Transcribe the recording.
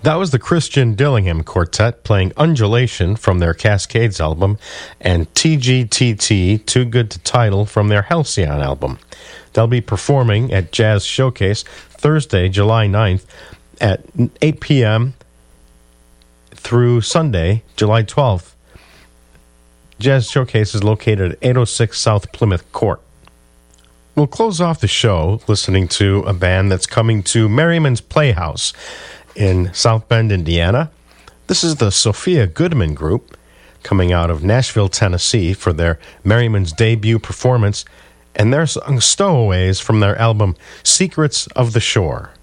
That was the Christian Dillingham Quartet playing Undulation from their Cascades album and TGTT, Too Good to Title, from their Halcyon album. They'll be performing at Jazz Showcase Thursday, July 9th at 8 p.m. through Sunday, July 12th. Jazz Showcase is located at 806 South Plymouth Court. We'll close off the show listening to a band that's coming to Merriman's Playhouse in South Bend, Indiana. This is the Sophia Goodman Group, coming out of Nashville, Tennessee, for their Merriman's debut performance, and their song Stowaways from their album Secrets of the Shore.